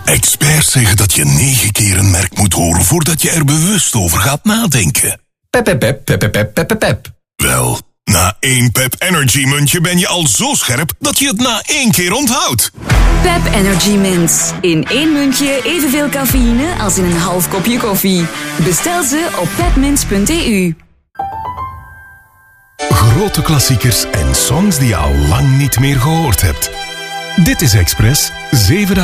Experts zeggen dat je 9 keer een merk moet horen voordat je er bewust over gaat nadenken. Pep. Wel, na 1 Pep Energy muntje ben je al zo scherp dat je het na 1 keer onthoudt. Pep Energy Mints. In 1 muntje evenveel cafeïne als in een half kopje koffie. Bestel ze op pepmints.eu. Grote klassiekers en songs die je al lang niet meer gehoord hebt. Dit is Express, 7